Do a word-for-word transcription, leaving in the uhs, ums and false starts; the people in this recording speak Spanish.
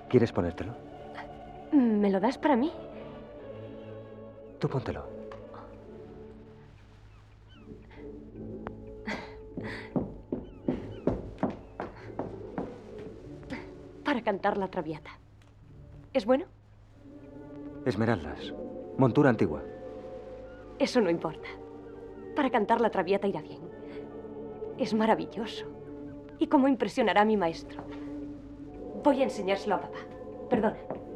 ¿Quieres ponértelo? ¿Me lo das para mí? Tú póntelo. Para cantar la Traviata. ¿Es bueno? Esmeraldas. Montura antigua. Eso no importa. Para cantar la Traviata irá bien. Es maravilloso. ¿Y cómo impresionará a mi maestro? Voy a enseñárselo a papá. Perdona.